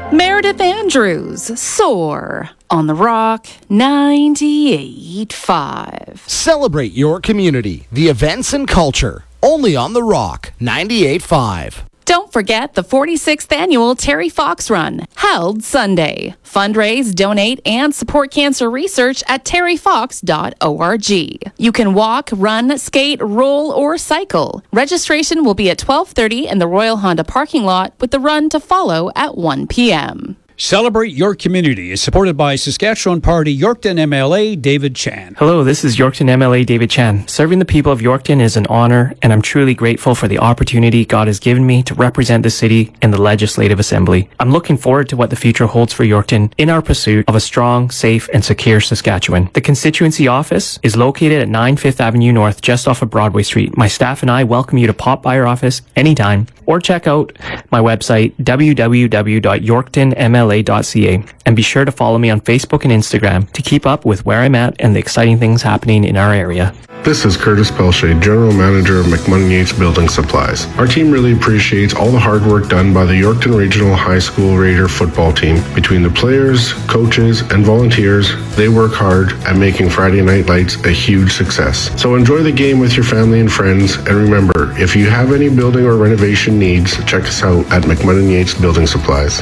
Meredith Andrews, Soar, on The Rock 98.5. Celebrate your community, the events and culture, only on The Rock 98.5. Don't forget the 46th annual Terry Fox Run, held Sunday. Fundraise, donate, and support cancer research at terryfox.org. You can walk, run, skate, roll, or cycle. Registration will be at 12:30 in the Royal Honda parking lot, with the run to follow at 1 p.m. Celebrate Your Community is supported by Saskatchewan Party Yorkton MLA David Chan. Hello, this is Yorkton MLA David Chan. Serving the people of Yorkton is an honor, and I'm truly grateful for the opportunity God has given me to represent the city in the Legislative Assembly. I'm looking forward to what the future holds for Yorkton in our pursuit of a strong, safe, and secure Saskatchewan. The constituency office is located at 9 5th Avenue North, just off of Broadway Street. My staff and I welcome you to pop by our office anytime, or check out my website, www.yorktonmla.ca, and be sure to follow me on Facebook and Instagram to keep up with where I'm at and the exciting things happening in our area. This is Curtis Pelche, General Manager of McMunn Yates Building Supplies. Our team really appreciates all the hard work done by the Yorkton Regional High School Raider football team. Between the players, coaches, and volunteers, they work hard at making Friday Night Lights a huge success. So enjoy the game with your family and friends, and remember, if you have any building or renovation needs, check us out at McMunn Yates Building Supplies.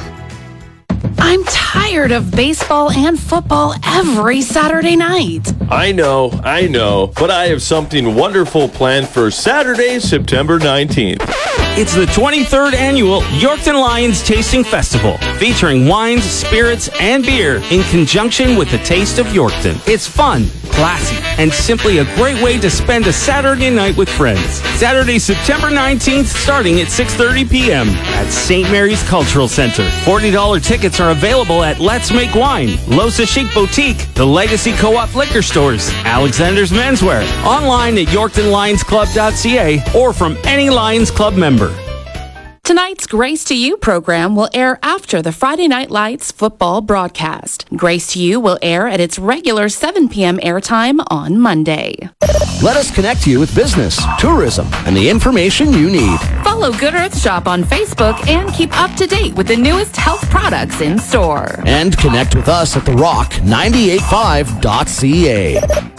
I'm tired of baseball and football every Saturday night. I know, but I have something wonderful planned for Saturday, September 19th. It's the 23rd annual Yorkton Lions Tasting Festival, featuring wines, spirits, and beer in conjunction with the taste of Yorkton. It's fun, classy, and simply a great way to spend a Saturday night with friends. Saturday, September 19th, starting at 6:30 p.m. at St. Mary's Cultural Center. $40 tickets are available at Let's Make Wine, Losa Chic Boutique, the Legacy Co-op Liquor Stores, Alexander's Menswear, online at YorktonLionsClub.ca, or from any Lions Club member. Tonight's Grace to You program will air after the Friday Night Lights football broadcast. Grace to You will air at its regular 7 p.m. airtime on Monday. Let us connect you with business, tourism, and the information you need. Follow Good Earth Shop on Facebook and keep up to date with the newest health products in store. And connect with us at TheRock985.ca.